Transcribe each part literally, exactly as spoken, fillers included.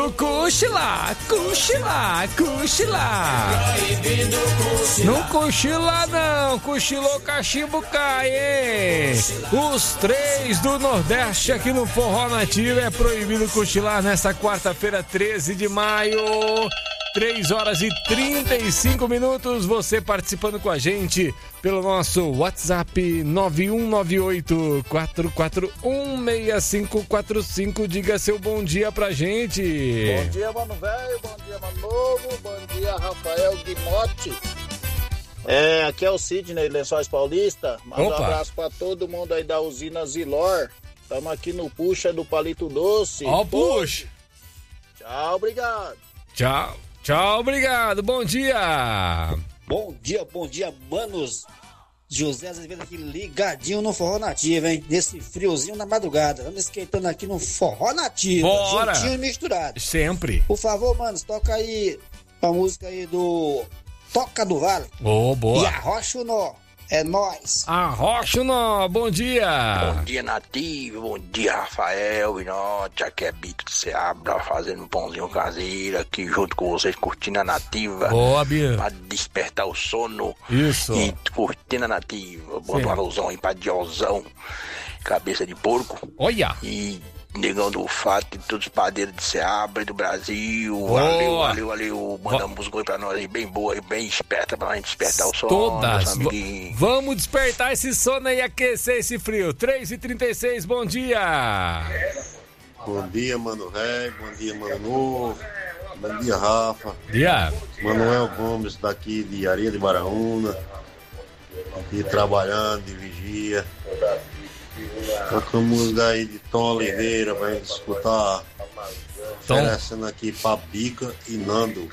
cochilar, cochilar, cochilar. Não cochila não, cochilou cachimbo cai, hein? Os três do Nordeste aqui no Forró Nativo é proibido cochilar nesta quarta-feira, treze de maio. três horas e trinta e cinco minutos, você participando com a gente pelo nosso WhatsApp nove um nove oito, quatro quatro um, seis cinco quatro cinco. Diga seu bom dia pra gente. Bom dia, mano velho, bom dia, mano novo, bom dia, Rafael Guimotti. É, aqui é o Sidney, Lençóis Paulista. Manda um abraço pra todo mundo aí da usina Zilor. Estamos aqui no Puxa do Palito Doce. Ó, puxa. Tchau, obrigado. Tchau. Tchau, obrigado, bom dia. Bom dia, bom dia, manos. José Azevedo aqui ligadinho no Forró Nativo, hein? Nesse friozinho na madrugada. Vamos esquentando aqui no Forró Nativo. Bora. Juntinho e misturado. Sempre. Por favor, manos, toca aí a música aí do Toca do Vale. Ô, oh, boa. E arrocha o nó. É nóis. Arrocha o nó, bom dia. Bom dia, Nativo, bom dia, Rafael, Vinote, aqui é Bito de Seabra, fazendo um pãozinho caseiro aqui junto com vocês, curtindo a Nativa. Boa, Bia. Pra despertar o sono. Isso. E curtindo a Nativa. Bota um alusão aí pra Diozão, cabeça de porco. Olha. E Negão do Fato e todos os padeiros de Seabra e do Brasil. Boa. Valeu, valeu, valeu. Manda uma música aí pra nós aí, bem boa e bem esperta pra gente despertar o sono. Todas. V- vamos despertar esse sono aí e aquecer esse frio. três e trinta e seis, bom dia. Bom dia, mano velho. Bom dia, mano novo. Bom dia, Rafa. Dia. Manuel Gomes daqui de Areia de Baraúna. Aqui trabalhando de vigia. Toca música aí de Tom Oliveira pra gente escutar. Tom. Oferecendo aqui pra Bica e Nando.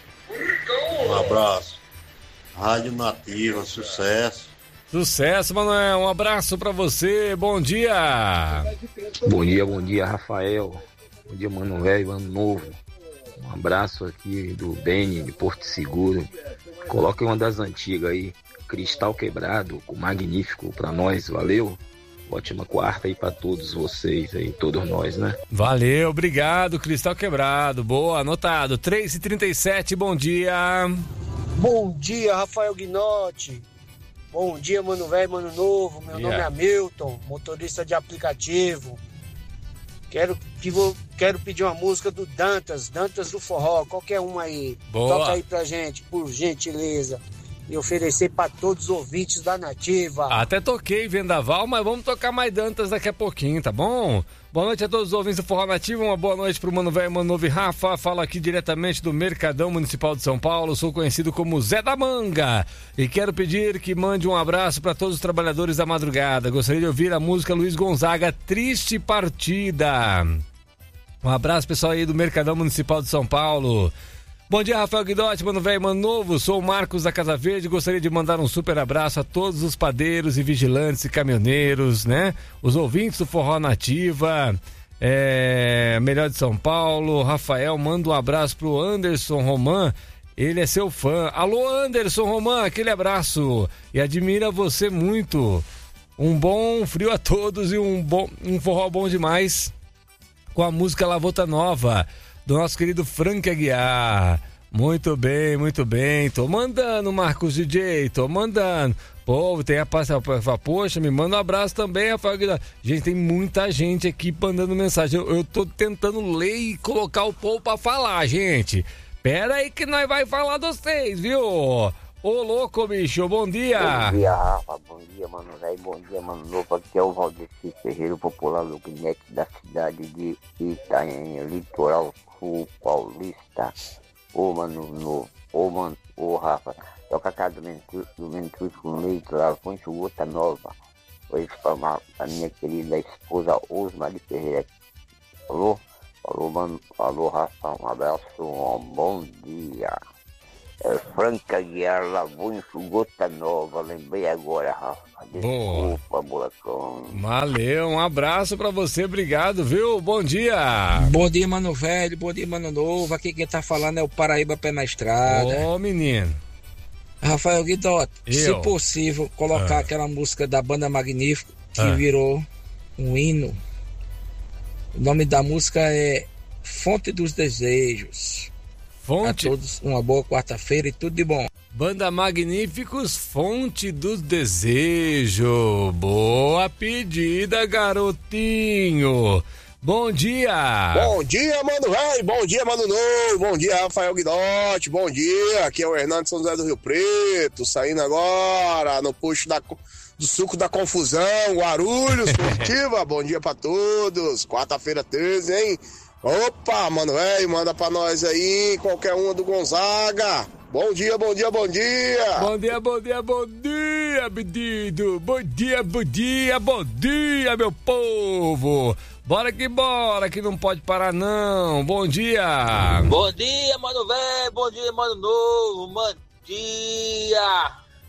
Um abraço. Rádio Nativa, sucesso. Sucesso, Manuel. Um abraço pra você. Bom dia. Bom dia, bom dia, Rafael. Bom dia, mano velho, ano novo. Um abraço aqui do Beni, de Porto Seguro. Coloque uma das antigas aí. Cristal Quebrado, com Magnífico pra nós. Valeu. Ótima quarta aí pra todos vocês aí, todos nós, né? Valeu, obrigado, Cristal Quebrado. Boa, anotado. três e trinta e sete, bom dia. Bom dia, Rafael Guinotti. Bom dia, mano velho, mano novo. Meu Yeah. nome é Hamilton, motorista de aplicativo. Quero, que vou, quero pedir uma música do Dantas, Dantas do Forró, qualquer uma aí. Boa. Toca aí pra gente, por gentileza. E oferecer para todos os ouvintes da Nativa. Até toquei Vendaval, mas vamos tocar mais Dantas daqui a pouquinho, tá bom? Boa noite a todos os ouvintes do Forró Nativo, uma boa noite pro Mano Velho, Mano Novo e Rafa. Falo aqui diretamente do Mercadão Municipal de São Paulo, sou conhecido como Zé da Manga. E quero pedir que mande um abraço para todos os trabalhadores da madrugada. Gostaria de ouvir a música Luiz Gonzaga, Triste Partida. Um abraço, pessoal aí do Mercadão Municipal de São Paulo. Bom dia, Rafael Guidotti, Mano Velho, Mano Novo, sou o Marcos da Casa Verde, gostaria de mandar um super abraço a todos os padeiros e vigilantes e caminhoneiros, né? Os ouvintes do Forró Nativa, é... Melhor de São Paulo. Rafael, manda um abraço pro Anderson Roman, ele é seu fã. Alô, Anderson Roman, aquele abraço, e admira você muito. Um bom frio a todos e um, bom... um forró bom demais com a música Lavota Nova, do nosso querido Frank Aguiar. Muito bem, muito bem. Tô mandando, Marcos D J, tô mandando. Povo, tem a passa, poxa, me manda um abraço também, Rafael Aguiar. Gente, tem muita gente aqui mandando mensagem. Eu, eu tô tentando ler e colocar o povo pra falar, gente. Pera aí que nós vai falar de vocês, viu? Ô, louco, bicho, bom dia. Bom dia, Rafa, bom dia, mano velho, bom dia, mano novo. Aqui é o Valdeci Ferreira, popular luquinete da cidade de Itanhaém, litoral sul paulista. Ô, mano novo, ô, mano, ô, Rafa, toca a casa do Mentruz com leite, lá, com gota nova. Hoje pra a minha querida esposa Osmar de Ferreira. Falou? Falou, mano, falou, Rafa, um abraço, um bom dia. É Franca Aguiar, Lavou Gota Nova, lembrei agora, Rafa. Desculpa, molecão. Valeu, um abraço pra você, obrigado, viu? Bom dia. Bom dia, mano velho, bom dia, mano novo. Aqui quem tá falando é o Paraíba Pé na Estrada. Ô, menino. Rafael Guidotti, Eu? se possível, colocar Ah. aquela música da Banda Magnífico que Ah. virou um hino. O nome da música é Fonte dos Desejos. Fonte? A todos uma boa quarta-feira e tudo de bom. Banda Magníficos, Fonte dos Desejos. Boa pedida, garotinho. Bom dia! Bom dia, mano velho! Bom dia, mano novo! Bom dia, Rafael Guidotti! Bom dia! Aqui é o Hernando São José do Rio Preto, saindo agora no puxo da, do suco da confusão, Guarulhos, Curitiba. Bom dia pra todos! Quarta-feira treze, hein? Opa, mano velho, manda pra nós aí, qualquer uma do Gonzaga! Bom dia, bom dia, bom dia! Bom dia, bom dia, bom dia, pedido! Bom dia, bom dia, bom dia, meu povo! Bora que bora, que não pode parar não. Bom dia. Bom dia, mano velho. Bom dia, mano novo. Bom dia.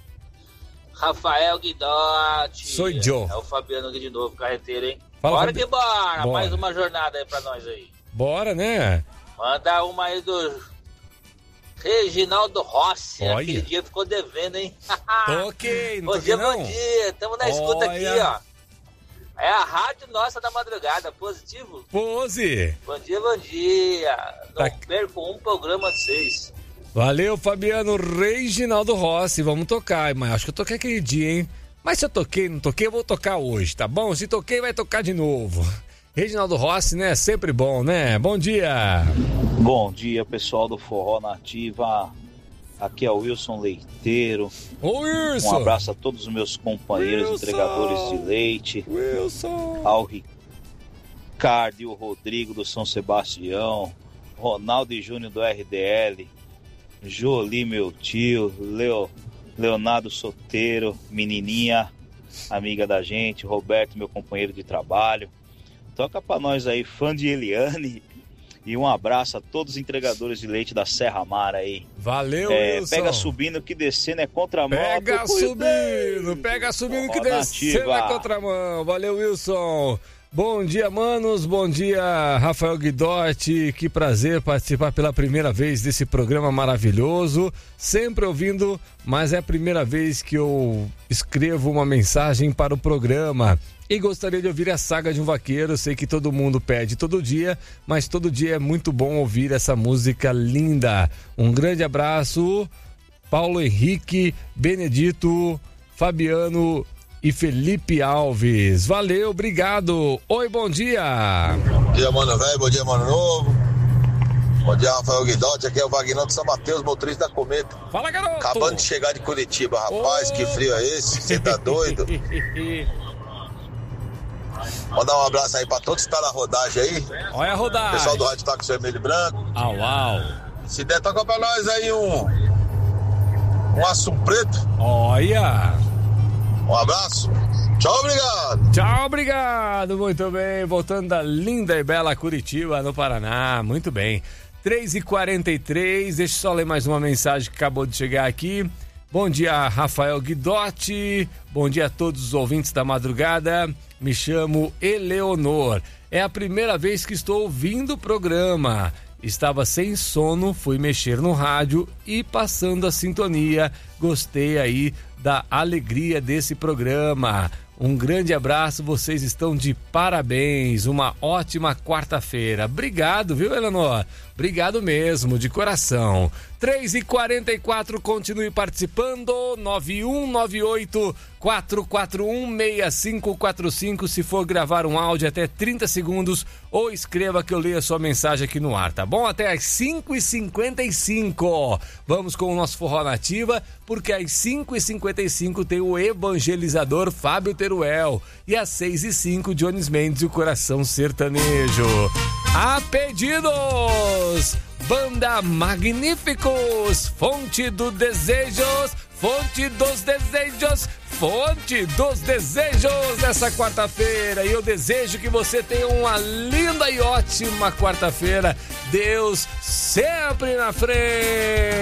Rafael Guidotti. Sou eu. É o Fabiano aqui de novo, carreteiro, hein? Fala, bora Fabi... que bora. bora. Mais uma jornada aí pra nós aí. Bora, né? Manda uma aí do Reginaldo Rossi. Olha. Aquele dia ficou devendo, hein? Ok, não Bom dia, não. bom dia. Tamo na escuta Olha. aqui, ó. É a rádio nossa da madrugada, positivo? Pose! Bom dia, bom dia. Não Tá. perco um programa seis. Valeu, Fabiano Reginaldo Rossi. Vamos tocar, mas acho que eu toquei aquele dia, hein? Mas se eu toquei, não toquei, eu vou tocar hoje, tá bom? Se toquei, vai tocar de novo. Reginaldo Rossi, né? Sempre bom, né? Bom dia! Bom dia, pessoal do Forró Nativa. Aqui é o Wilson Leiteiro. Ô, Wilson! Um abraço a todos os meus companheiros Wilson! entregadores de leite. Wilson! Ao Ricardo e o Rodrigo do São Sebastião. Ronaldo e Júnior do R D L. Jolie, meu tio. Leo, Leonardo Soteiro, menininha, amiga da gente. Roberto, meu companheiro de trabalho. Toca pra nós aí, fã de Eliane. E um abraço a todos os entregadores de leite da Serra Mar aí. Valeu, é, Wilson. Pega subindo que descendo é contramão. Pega subindo, pega subindo que descendo é contramão. Valeu, Wilson. Bom dia, manos. Bom dia, Rafael Guidotti. Que prazer participar pela primeira vez desse programa maravilhoso. Sempre ouvindo, mas é a primeira vez que eu escrevo uma mensagem para o programa. E gostaria de ouvir a Saga de um Vaqueiro. Sei que todo mundo pede todo dia, mas todo dia é muito bom ouvir essa música linda. Um grande abraço, Paulo Henrique, Benedito, Fabiano e Felipe Alves. Valeu, obrigado. Oi, bom dia. Bom dia, mano velho. Bom dia, mano novo. Bom dia, Rafael Guidotti. Aqui é o Vagnão de São Mateus, motorista da Cometa. Fala, garoto. Acabando de chegar de Curitiba, rapaz. Oh. Que frio é esse? Você tá doido? Mandar um abraço aí pra todos que estão tá na rodagem aí. Olha a rodagem. Pessoal do Rádio Táxi Vermelho e Branco. Au, au. Se der, toca pra nós aí um... Um Assum Preto. Olha. Um abraço. Tchau, obrigado. Tchau, obrigado. Muito bem. Voltando da linda e bela Curitiba, no Paraná. Muito bem. três e quarenta e três. Deixa eu só ler mais uma mensagem que acabou de chegar aqui. Bom dia, Rafael Guidotti. Bom dia a todos os ouvintes da madrugada. Me chamo Eleonor. É a primeira vez que estou ouvindo o programa. Estava sem sono, fui mexer no rádio e passando a sintonia. Gostei aí da alegria desse programa. Um grande abraço, vocês estão de parabéns. Uma ótima quarta-feira. Obrigado, viu, Eleonor? Obrigado mesmo, de coração. três e quarenta e quatro, continue participando. nove um nove oito, quatro quatro um, seis cinco quatro cinco. Se for gravar um áudio até trinta segundos, ou escreva que eu leio a sua mensagem aqui no ar, tá bom? Até às cinco e cinquenta e cinco. Vamos com o nosso Forró Nativa, porque às cinco e cinquenta e cinco tem o evangelizador Fábio Teruel. E às seis e cinco, Jones Mendes e o Coração Sertanejo. A pedidos! Banda Magníficos, Fonte dos Desejos, Fonte dos Desejos, Fonte dos Desejos nessa quarta-feira. E eu desejo que você tenha uma linda e ótima quarta-feira. Deus sempre na frente.